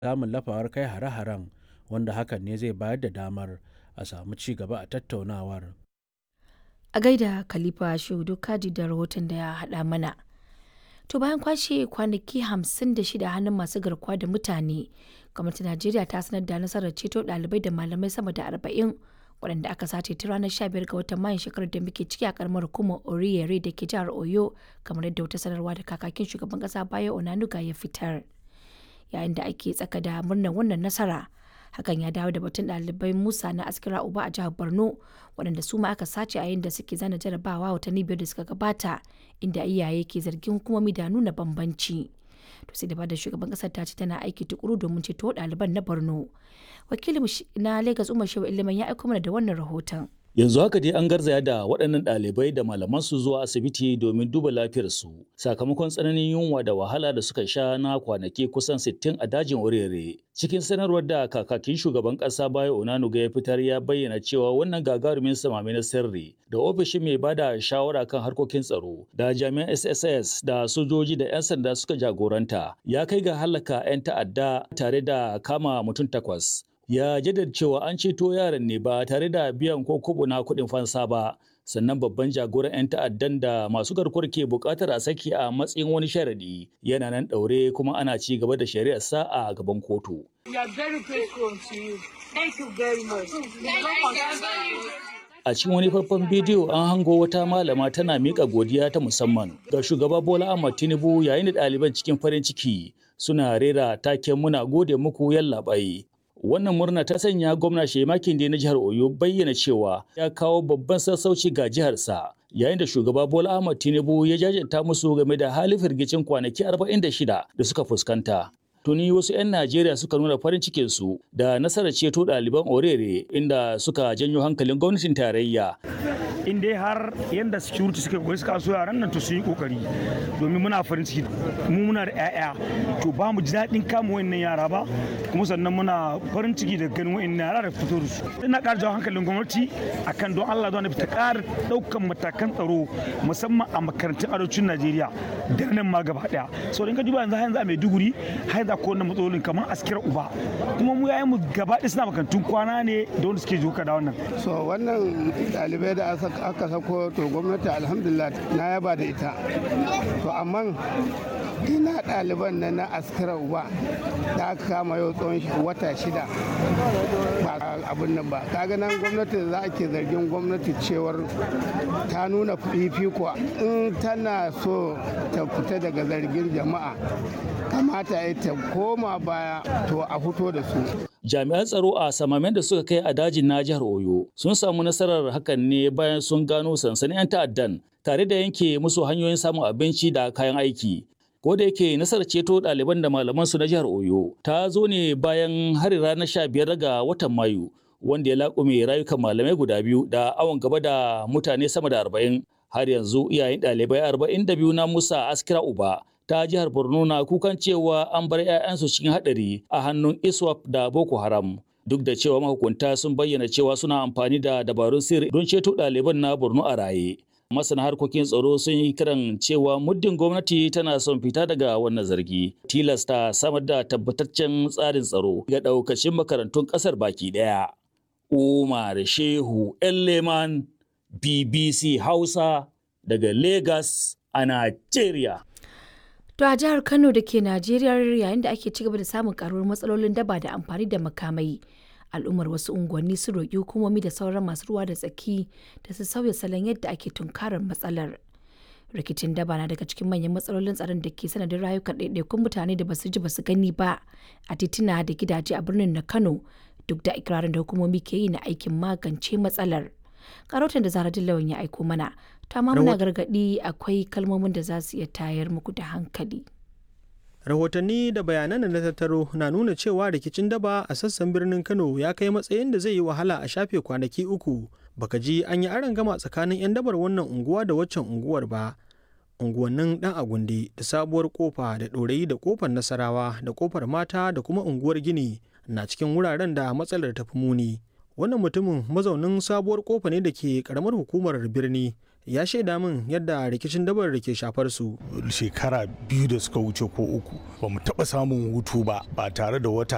samun lafawar kai hare-haren, wanda hakan ne zai bayar da damar a samu ci gaba a tattaunawar. A gaida Khalifa Shehu Kaji da rahoton da ya haɗa mana. To bayan kwashe kwanaki 56 hannun masu garkuwa da mutane, gwamnatin Najeriya ta sanar da nasarar ceto ɗalibai da malamai sama da 40 waɗanda aka sace ta ranar 15 ga watan Mayun shekarar da muke ciki a karamar hukumar Oriyere da ke jihar Oyo, kamar yadda wata sanarwa da kakakin shugaban ƙasa Bayo Onanuga ya fitar. Yayin da ake tsaka da murnar wannan nasara, hakan ya dawo da batun ɗalibai Musa na Askira Uba a jihar Borno waɗanda su ma aka sace a yayin da suke zana jarabawa watanni 5 da suka gabata, inda iyaye ke zargin hukumomi da nuna bambanci. To sai da bada shugaban ƙasar ta ce tana aiki tukuru domin ceto ɗaliban na Borno. Wakilin na Lagos Umar Shehu Iliman ya aiko mana da wannan rahoton. Yanzu haka dai an garzaya da waɗannan ɗalibai da malamansu zuwa asibiti domin duba lafiyarsu sakamakon tsananin yunwa da wahala da suka sha na kwanaki kusan 60 a dajin Orere. Cikin sanarwar da kakakin shugaban ƙasa Bayo Onanuga ya fitar ya bayyana cewa wannan gagarumin samami na sirri da ofishin mai bada shawara kan harkokin tsaro da jami'an SSS da sojoji da 'yan sanda suka jagoranta ya kai ga halaka 'yan ta'adda tare da kama mutum 8. Ya jaddada cewa an ceto yaran ne ba tare da biyan ko kobo na kuɗin fansa ba, sannan babban jagoran 'yan ta'addan da masu garkuwar ke buƙatar a saki a matsayin wani sharadi yana nan ɗaure kuma ana ci gaba da shari'arsa a gaban kotu. A cikin wani faifan bidiyo an hango wata malama tana miƙa godiya ta musamman ga shugaba Bola Ahmed Tinubu yayin da ɗaliban cikin farin ciki suna rera taken muna gode muku yallaɓai. Wannan murna ta sanya gwamna Sheyi Makinde na jihar Oyo bayyana cewa ya kawo babban sassauci ga jiharsa yayin da shugaba Bola Ahmed Tinubu ya jajanta musu game da halin firgicin kwanaki 46 da suka fuskanta. Tuni wasu 'yan Najeriya suka nuna farin cikinsu da nasarar ceto ɗaliban Orere inda suka janyo hankalin gwamnatin tarayya. In dai har yadda security suka koyi suka so yaran nan to su yi kokari domin muna farin ciki mu muna da 'ya'ya to ba mu ji daɗin kama wayannan yara ba kuma sannan muna farin ciki da ganin wayannan yara da fito da su. Ina ƙara jawo hankalin gwamnati akan don Allah don ta ƙara ɗaukan matakan tsaro musamman a makarantun arewacin Najeriya da nan ma gaba ɗaya. So in ka duba yanzu a Maiduguri har da ko wannan matsalolin kamar Askira Uba kuma mu yayin mu gaba ɗaya suna makarantun kwana ne da wanda suke joka da wannan. So wannan ɗalibai da aka sako to gwamnati alhamdulillah na yaba da ita to amma ina ɗaliban na Askira Uba da aka kama yau tsawon wata 6 ba abin nan ba kaga nan gwamnati za a ke zargin gwamnati cewar ta nuna fifiko in tana so ta fita daga zargin jama'a kamata ya ta koma baya to a fito da su. Jami'an tsaro a samamen da suka kai a dajin na jihar Oyo sun samu nasarar hakan ne bayan sun gano sansanin 'yan ta'addan tare da yanke musu hanyoyin samun abinci da kayan aiki. Ko da yake nasarar ceto ɗaliban da malaman su na jihar Oyo ta zo ne bayan hari ranar 15 ga watan Mayu wanda ya laƙume rayukan malamai guda biyu da awon gaba da mutane sama da 40. Har yanzu iyayen ɗalibai 42 na Musa Askira Uba ta jihar Borno na kukan cewa an bar 'ya'yansu cikin haɗari a hannun ISWAP da Boko Haram. Duk da cewa mahukunta sun bayyana cewa suna amfani da dabarun sirri don ceto ɗaliban na Borno a raye. Masana harkokin tsaro sun yi kiran cewa muddin gwamnati tana son fita daga wannan zargi, tilasta samar da tabbataccen tsarin tsaro ga ɗaukacin makarantun ƙasar baki ɗaya. Umar Shehu Leman, BBC Hausa daga Lagos a Najeriya. To a jihar Kano da ke Najeriya yayin da ake cigaba da samun karuwar matsalolin daba da amfani da makamai, al'ummar wasu unguwanni sun roƙi hukumomi da sauran masu ruwa da tsaki da su sauya salon yadda ake tunkarar matsalar. Rikicin daba na daga cikin manyan matsalolin tsaron da ke sanadin rayukan ɗaiɗaikun mutane da basu ji basu gani ba a tituna da gidaje a birnin na Kano duk da ikirarin da hukumomi ke yi na aikin magance matsalar. Karotan da Zaradin Lawan ya aiko mana, ta ma muna gargaɗi akwai kalmomin da za su iya tayar muku da hankali. Rahotanni da bayanan da na tattaro na nuna cewa rikicin daba a sassan birnin Kano ya kai matsayin da zai yi wahala a shafe kwanaki 3 baka ji an yi arangama tsakanin 'yan dabar wannan unguwa da waccan unguwar ba. Unguwannin Dan Agundi da Sabuwar Kofa da Ɗorayi da Kofar Nasarawa da Kofar Mata da kuma unguwar Gini na cikin wuraren da matsalar ta fi muni. Wannan mutumin mazaunin Sabuwar Kofa ne da ke karamar hukumar birni ya shaida min yadda rikicin dabar da ke shafar su. Shekara 2 da suka wuce ko 3 ba mu taɓa samun hutu ba tare da wata